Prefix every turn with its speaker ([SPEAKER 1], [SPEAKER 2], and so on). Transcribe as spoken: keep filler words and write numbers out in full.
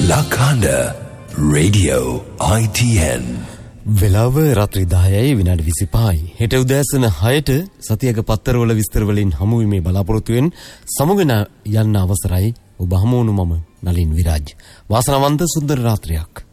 [SPEAKER 1] Lakanda Radio I T N.
[SPEAKER 2] වෙලාව රාත්‍රී දහයයි විනාඩි විසිපහයි. හෙට උදෑසන හයට සතියක පත්තරවල විස්තර වලින් හමු වීමේ බලාපොරොත්තුවෙන් සමුගෙන යන්න අවසරයි. ඔබ හමුවනු මම නලින් විරාජ්. වාසනාවන්ත සුන්දර රාත්‍රියක්.